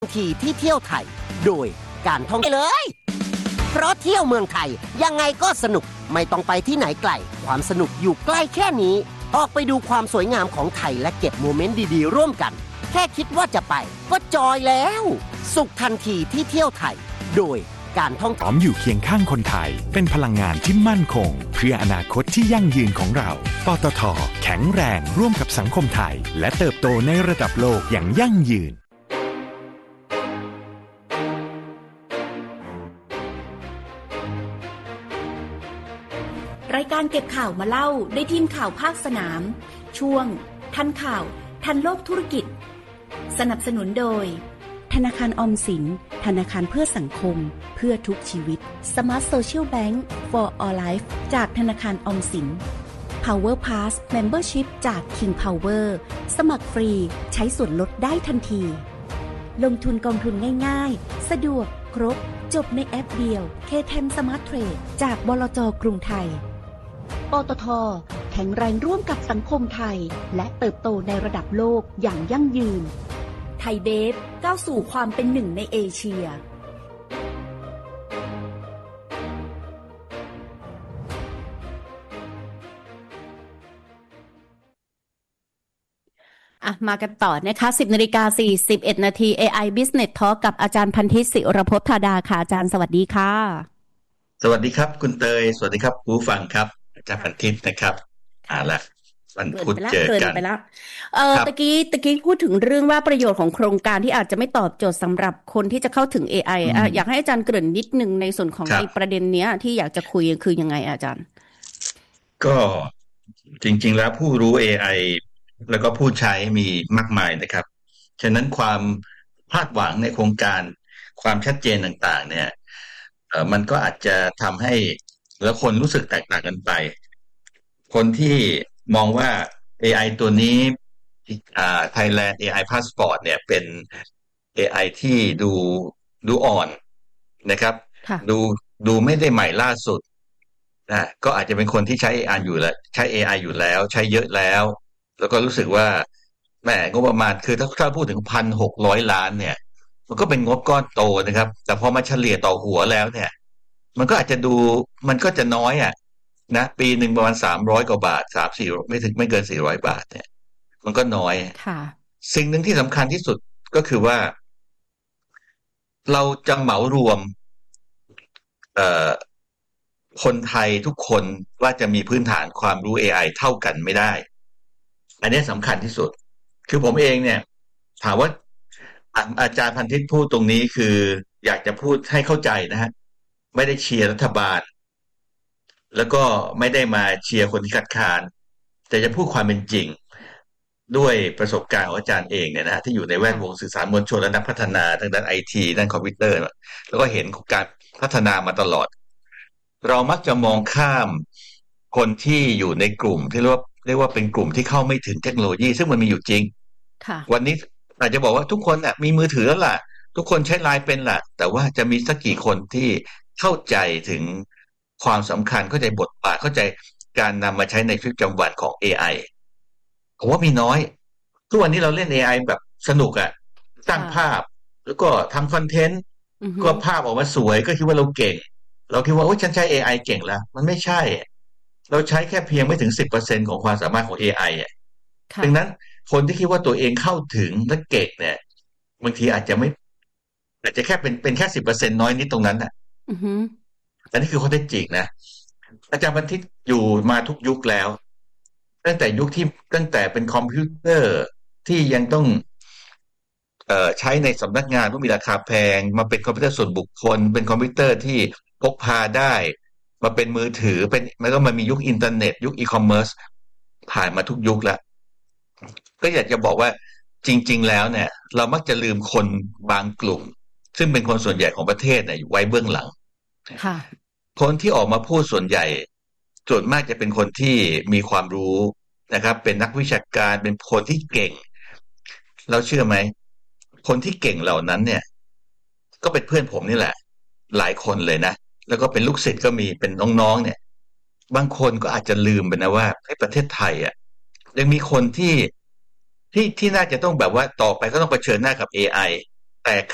ทีที่เที่ยวไทยโดยการท่องเที่ยวเลยเพราะเที่ยวเมืองไทยยังไงก็สนุกไม่ต้องไปที่ไหนไกลความสนุกอยู่ใกล้แค่นี้ออกไปดูความสวยงามของไทยและเก็บโมเมนต์ดีๆร่วมกันแค่คิดว่าจะไปก็จอยแล้วสุขทันทีที่เที่ยวไทยโดยการท่องพร้อมอยู่เคียงข้างคนไทยเป็นพลังงานที่มั่นคงเพื่ออนาคตที่ยั่งยืนของเราปตท.แข็งแรงร่วมกับสังคมไทยและเติบโตในระดับโลกอย่างยั่งยืนรายการเก็บข่าวมาเล่าได้ทีมข่าวภาคสนามช่วงทันข่าวทันโลกธุรกิจสนับสนุนโดยธนาคารออมสินธนาคารเพื่อสังคมเพื่อทุกชีวิต Smart Social Bank for All Life จากธนาคารออมสิน Power Pass Membership จาก King Power สมัครฟรีใช้ส่วนลดได้ทันทีลงทุนกองทุนง่ายๆสะดวกครบจบในแอปเดียว K10 Smart Trade จากบลจ.กรุงไทยปตท.แข็งแรงร่วมกับสังคมไทยและเติบโตในระดับโลกอย่างยั่งยืนไทยเบฟก้าวสู่ความเป็นหนึ่งในเอเชียมากันต่อนะคะ 10:41 นาที AI Business Talk กับอาจารย์พันธิต ศิรพจน์ธาดาค่ะอาจารย์สวัสดีค่ะสวัสดีครับคุณเตยสวัสดีครับผู้ฟังครับอาจารย์พันธิตนะครับละวันพุธเจอกันไปแล้วตะกี้พูดถึงเรื่องว่าประโยชน์ของโครงการที่อาจจะไม่ตอบโจทย์สำหรับคนที่จะเข้าถึง AI อยากให้อาจารย์เกริ่นนิดนึงในส่วนของในประเด็นเนี้ยที่อยากจะคุยคือยังไงอาจารย์ก็จริงๆแล้วผู้รู้ AI แล้วก็ผู้ใช้มีมากมายนะครับฉะนั้นความคาดหวังในโครงการความชัดเจนต่างๆเนี่ยมันก็อาจจะทำให้แล้วคนรู้สึกแตกต่างกันไปคนที่มองว่า AI ตัวนี้Thailand AI Passport เนี่ยเป็น AI ที่ดูอ่อนนะครับดูไม่ได้ใหม่ล่าสุดนะก็อาจจะเป็นคนที่ใช้ AI อยู่แล้วใช้ AI อยู่แล้วใช้เยอะแล้วแล้วก็รู้สึกว่าแหมงบประมาณคือถ้าพูดถึง 1,600 ล้านเนี่ยมันก็เป็นงบก้อนโตนะครับแต่พอมาเฉลี่ยต่อหัวแล้วเนี่ยมันก็อาจจะดูมันก็จะน้อยนะปีหนึ่งประมาณ300กว่าบาท3-4ไม่เกิน400บาทเนี่ยมันก็น้อยสิ่งหนึ่งที่สำคัญที่สุดก็คือว่าเราจะเหมารวมคนไทยทุกคนว่าจะมีพื้นฐานความรู้ AI เท่ากันไม่ได้อันนี้สำคัญที่สุดคือผมเองเนี่ยถามว่าอาจารย์พันธิตพูดตรงนี้คืออยากจะพูดให้เข้าใจนะฮะไม่ได้เชียร์รัฐบาลแล้วก็ไม่ได้มาเชียร์คนที่คัดค้านแต่จะพูดความเป็นจริงด้วยประสบการณ์ของอาจารย์เองเนี่ยนะที่อยู่ในแวดวงสื่อสารมวลชนและนักพัฒนาทางด้าน IT ด้านคอมพิวเตอร์แล้วก็เห็นการพัฒนามาตลอดเรามักจะมองข้ามคนที่อยู่ในกลุ่มที่เรียกว่าเป็นกลุ่มที่เข้าไม่ถึงเทคโนโลยีซึ่งมันมีอยู่จริงวันนี้อาจจะบอกว่าทุกคนมีมือถือแล้วล่ะทุกคนใช้ไลน์เป็นล่ะแต่ว่าจะมีสักกี่คนที่เข้าใจถึงความสำคัญเข้าใจบทบาทเข้าใจการนำมาใช้ในชีวิตประจำวันของ AI ผมว่ามีน้อยทุกวันนี้เราเล่น AI แบบสนุกสร้างภาพแล้วก็ทำคอนเทนต์ก็ภาพออกมาสวยก็คิดว่าเราเก่งเราคิดว่าโอ้ฉันใช้ AI เก่งแล้วมันไม่ใช่เราใช้แค่เพียงไม่ถึง 10% ของความสามารถของ AI ดังนั้นคนที่คิดว่าตัวเองเข้าถึงและเก่งเนี่ยบางทีอาจจะแค่เป็นแค่ 10% น้อยนิดตรงนั้นอันนี้คือข้อเท็จจริงนะอาจารย์บันทิตอยู่มาทุกยุคแล้วตั้งแต่ยุคที่ตั้งแต่เป็นคอมพิวเตอร์ที่ยังต้องใช้ในสำนักงานเพราะมีราคาแพงมาเป็นคอมพิวเตอร์ส่วนบุคคลเป็นคอมพิวเตอร์ที่พกพาได้มาเป็นมือถือเป็นแล้วก็มามียุคอินเทอร์เน็ตยุคอีคอมเมิร์ซผ่านมาทุกยุคแล้วก็อยากจะบอกว่าจริงๆแล้วเนี่ยเรามักจะลืมคนบางกลุ่มซึ่งเป็นคนส่วนใหญ่ของประเทศเนี่ยไว้เบื้องหลังคนที่ออกมาพูดส่วนใหญ่ส่วนมากจะเป็นคนที่มีความรู้นะครับเป็นนักวิชาการเป็นคนที่เก่งเราเชื่อไหมคนที่เก่งเหล่านั้นเนี่ยก็เป็นเพื่อนผมนี่แหละหลายคนเลยนะแล้วก็เป็นลูกศิษย์ก็มีเป็นน้องๆเนี่ยบางคนก็อาจจะลืมไปนะว่าในประเทศไทยยังมีคนที่น่าจะต้องแบบว่าต่อไปก็ต้องเผชิญหน้ากับ AI แต่